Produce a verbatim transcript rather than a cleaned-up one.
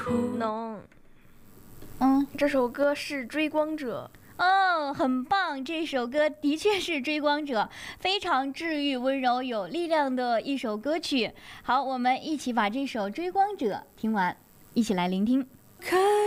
能。 嗯， 这首歌是《追光者》。 哦，很棒！这首歌的确是《追光者》，非常治愈、温柔、有力量的一首歌曲。好，我们一起把这首《追光者》听完，一起来聆听。 看